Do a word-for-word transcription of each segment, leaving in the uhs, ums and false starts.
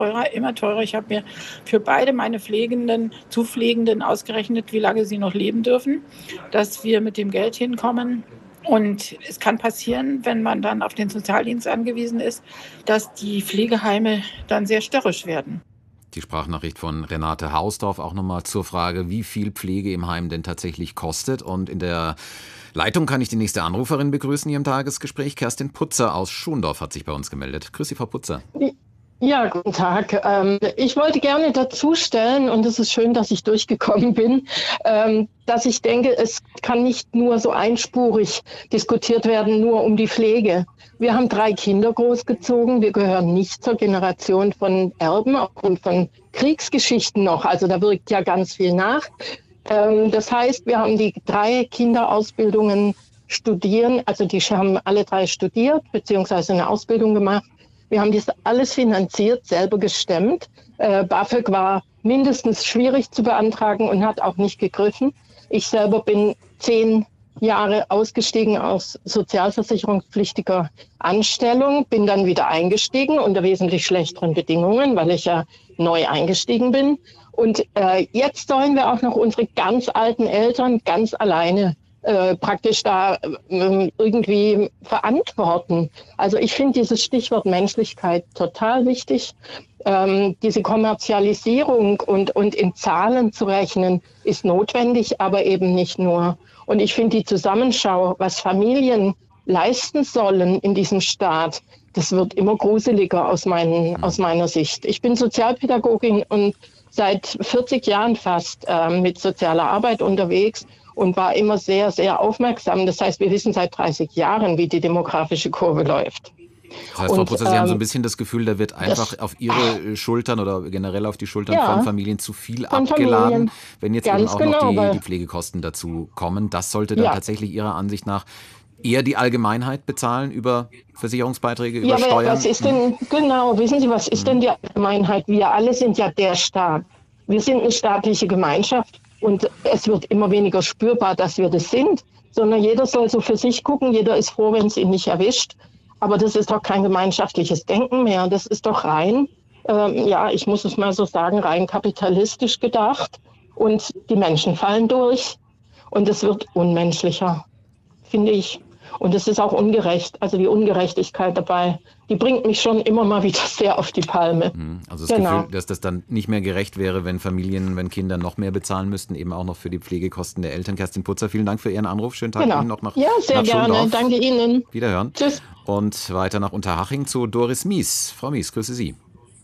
teurer, immer teurer. Ich habe mir für beide meine Pflegenden, zu Pflegenden ausgerechnet, wie lange sie noch leben dürfen, dass wir mit dem Geld hinkommen. Und es kann passieren, wenn man dann auf den Sozialdienst angewiesen ist, dass die Pflegeheime dann sehr störrisch werden. Die Sprachnachricht von Renate Hausdorf auch nochmal zur Frage, wie viel Pflege im Heim denn tatsächlich kostet. Und in der Leitung kann ich die nächste Anruferin begrüßen hier im Tagesgespräch. Kerstin Putzer aus Schondorf hat sich bei uns gemeldet. Grüß Sie, Frau Putzer. Ja, guten Tag. Ähm, ich wollte gerne dazustellen, und es ist schön, dass ich durchgekommen bin, ähm, dass ich denke, es kann nicht nur so einspurig diskutiert werden, nur um die Pflege. Wir haben drei Kinder großgezogen. Wir gehören nicht zur Generation von Erben aufgrund von Kriegsgeschichten noch. Also da wirkt ja ganz viel nach. Ähm, das heißt, wir haben die drei Kinderausbildungen studieren, also die haben alle drei studiert, beziehungsweise eine Ausbildung gemacht. Wir haben das alles finanziert, selber gestemmt. Äh, BAföG war mindestens schwierig zu beantragen und hat auch nicht gegriffen. Ich selber bin zehn Jahre ausgestiegen aus sozialversicherungspflichtiger Anstellung, bin dann wieder eingestiegen unter wesentlich schlechteren Bedingungen, weil ich ja neu eingestiegen bin. Und äh, jetzt sollen wir auch noch unsere ganz alten Eltern ganz alleine Äh, praktisch da äh, irgendwie verantworten. Also ich finde dieses Stichwort Menschlichkeit total wichtig. Ähm, diese Kommerzialisierung und, und in Zahlen zu rechnen, ist notwendig, aber eben nicht nur. Und ich finde die Zusammenschau, was Familien leisten sollen in diesem Staat, das wird immer gruseliger aus, meinen, aus meiner Sicht. Ich bin Sozialpädagogin und seit vierzig Jahren fast äh, mit sozialer Arbeit unterwegs und war immer sehr, sehr aufmerksam. Das heißt, wir wissen seit dreißig Jahren, wie die demografische Kurve läuft. Das heißt, Frau Putzer, Sie ähm, haben so ein bisschen das Gefühl, da wird einfach das, auf Ihre Schultern oder generell auf die Schultern ja, von Familien zu viel abgeladen, Familien. Wenn jetzt eben auch genau, noch die, die Pflegekosten dazu kommen. Das sollte dann ja. tatsächlich Ihrer Ansicht nach eher die Allgemeinheit bezahlen über Versicherungsbeiträge, über ja, Steuern? Ja, was ist denn, genau, wissen Sie, was ist denn die Allgemeinheit? Wir alle sind ja der Staat. Wir sind eine staatliche Gemeinschaft. Und es wird immer weniger spürbar, dass wir das sind, sondern jeder soll so für sich gucken. Jeder ist froh, wenn es ihn nicht erwischt. Aber das ist doch kein gemeinschaftliches Denken mehr. Das ist doch rein, ähm, ja, ich muss es mal so sagen, rein kapitalistisch gedacht. Und die Menschen fallen durch. Und es wird unmenschlicher, finde ich. Und es ist auch ungerecht. Also die Ungerechtigkeit dabei, die bringt mich schon immer mal wieder sehr auf die Palme. Also das genau. Gefühl, dass das dann nicht mehr gerecht wäre, wenn Familien, wenn Kinder noch mehr bezahlen müssten, eben auch noch für die Pflegekosten der Eltern. Kerstin Putzer, vielen Dank für Ihren Anruf. Schönen Tag genau. Ihnen noch nach Ja, sehr nach gerne. Schondorf. Danke Ihnen. Wiederhören. Tschüss. Und weiter nach Unterhaching zu Doris Mies. Frau Mies, grüße Sie.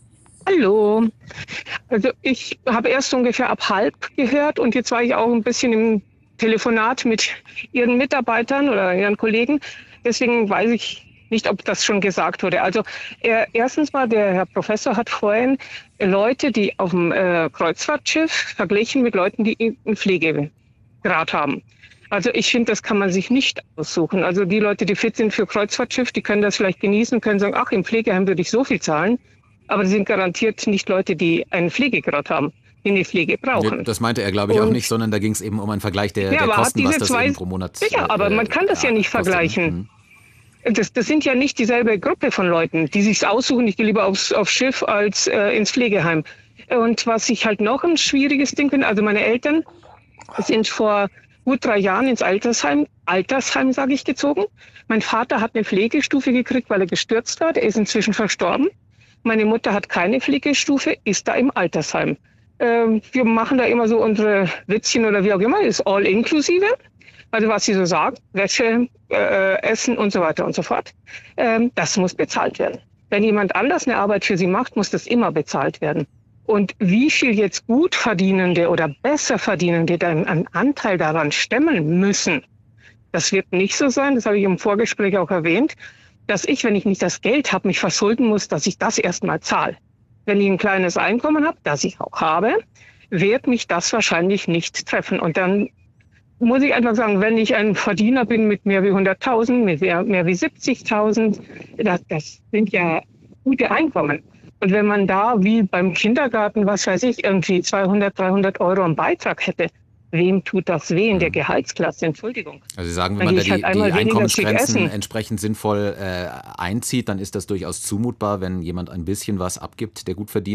Hallo. Also ich habe erst ungefähr ab halb gehört und jetzt war ich auch ein bisschen im Telefonat mit Ihren Mitarbeitern oder Ihren Kollegen. Deswegen weiß ich nicht, ob das schon gesagt wurde. Also er, erstens mal, der Herr Professor hat vorhin Leute, die auf dem äh, Kreuzfahrtschiff verglichen mit Leuten, die einen Pflegegrad haben. Also ich finde, das kann man sich nicht aussuchen. Also die Leute, die fit sind für Kreuzfahrtschiff, die können das vielleicht genießen, können sagen, ach, im Pflegeheim würde ich so viel zahlen. Aber die sind garantiert nicht Leute, die einen Pflegegrad haben, die eine Pflege brauchen. Das meinte er, glaube ich, und auch nicht, sondern da ging es eben um einen Vergleich der, ja, der Kosten, was das zwei, eben pro Monat Ja, aber äh, man kann das ja, ja nicht kostet. vergleichen. Mhm. Das, das sind ja nicht dieselbe Gruppe von Leuten, die sich aussuchen, ich gehe lieber aufs, aufs Schiff als äh, ins Pflegeheim. Und was ich halt noch ein schwieriges Ding finde, also meine Eltern sind vor gut drei Jahren ins Altersheim, Altersheim sage ich, gezogen. Mein Vater hat eine Pflegestufe gekriegt, weil er gestürzt war, der ist inzwischen verstorben. Meine Mutter hat keine Pflegestufe, ist da im Altersheim. Ähm, wir machen da immer so unsere Witzchen oder wie auch immer, ist all inklusive. Also was sie so sagt, Wäsche, äh, Essen und so weiter und so fort. Ähm, das muss bezahlt werden. Wenn jemand anders eine Arbeit für sie macht, muss das immer bezahlt werden. Und wie viel jetzt Gutverdienende oder Besserverdienende dann einen Anteil daran stemmen müssen, das wird nicht so sein, das habe ich im Vorgespräch auch erwähnt, dass ich, wenn ich nicht das Geld habe, mich verschulden muss, dass ich das erstmal zahle. Wenn ich ein kleines Einkommen habe, das ich auch habe, wird mich das wahrscheinlich nicht treffen. Und dann muss ich einfach sagen, wenn ich ein Verdiener bin mit mehr wie hunderttausend, mit mehr, mehr wie siebzigtausend, das, das sind ja gute Einkommen. Und wenn man da wie beim Kindergarten, was weiß ich, irgendwie zweihundert, dreihundert Euro am Beitrag hätte, wem tut das weh in der Gehaltsklasse? Entschuldigung. Also Sie sagen, wenn man da die, halt die Einkommensgrenzen entsprechend sinnvoll äh, einzieht, dann ist das durchaus zumutbar, wenn jemand ein bisschen was abgibt, der gut verdient.